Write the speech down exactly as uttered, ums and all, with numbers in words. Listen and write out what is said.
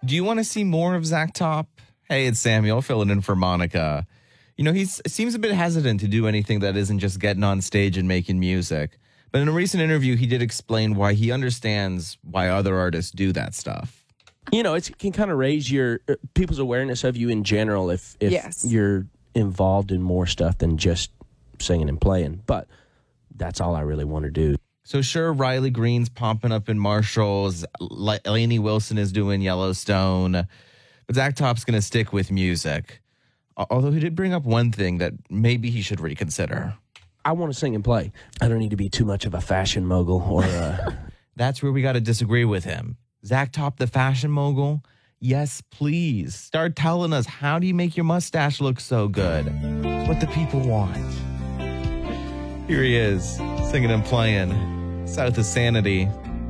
Do you want to see more of Zach Top? Hey, it's Samuel filling in for Monica. You know, he seems a bit hesitant to do anything that isn't just getting on stage and making music. But in a recent interview, he did explain why he understands why other artists do that stuff. You know, it's, it can kind of raise your uh, people's awareness of you in general if, if Yes. you're involved in more stuff than just singing and playing. But that's all I really want to do. So sure, Riley Green's popping up in Marshalls. La- Lainey Wilson is doing Yellowstone. But Zach Top's going to stick with music. Although he did bring up one thing that maybe he should reconsider. I want to sing and play. I don't need to be too much of a fashion mogul or uh That's where we got to disagree with him. Zach Top, the fashion mogul? Yes, please. Start telling us, how do you make your mustache look so good? It's what the people want. Here he is, singing and playing. South of Sanity.